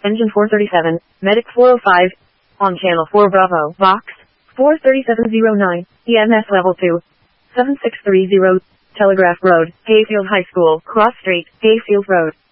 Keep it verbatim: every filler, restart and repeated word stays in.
Engine four thirty-seven, Medic four oh five, on Channel four Bravo, Vox, four thirty-seven oh nine, E M S Level two, seven six three zero, Telegraph Road, Hayfield High School, Cross Street, Hayfield Road.